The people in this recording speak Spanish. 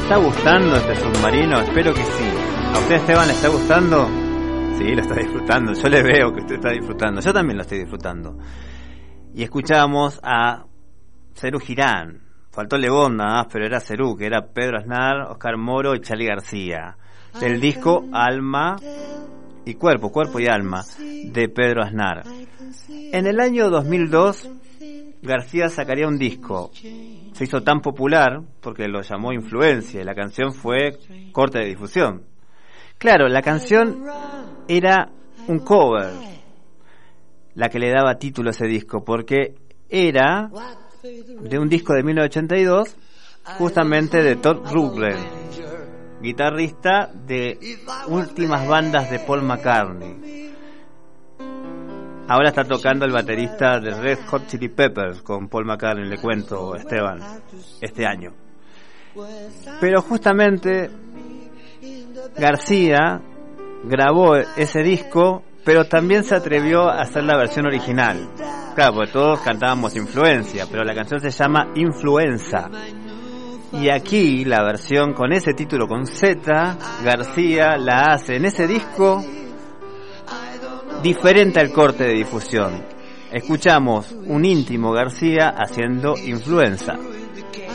está gustando este submarino? Espero que sí. ¿A usted, Esteban, le está gustando? Sí, lo está disfrutando. Yo le veo que usted está disfrutando. Yo también lo estoy disfrutando. Y escuchamos a Serú Girán. Faltó Lebón nada más, pero era Serú, que era Pedro Aznar, Oscar Moro y Charly García. Del disco Alma y Cuerpo, Cuerpo y Alma, de Pedro Aznar. En el año 2002, García sacaría un disco. Se hizo tan popular porque lo llamó Influencia y la canción fue corte de difusión. Claro, la canción era un cover, la que le daba título a ese disco, porque era de un disco de 1982, justamente de Todd Rundgren, guitarrista de últimas bandas de Paul McCartney. Ahora está tocando el baterista de Red Hot Chili Peppers con Paul McCartney, le cuento, Esteban, este año. Pero justamente García grabó ese disco, pero también se atrevió a hacer la versión original. Claro, porque todos cantábamos Influencia, pero la canción se llama Influenza. Y aquí la versión con ese título, con Z, García la hace en ese disco diferente al corte de difusión. Escuchamos un íntimo García haciendo Influenza.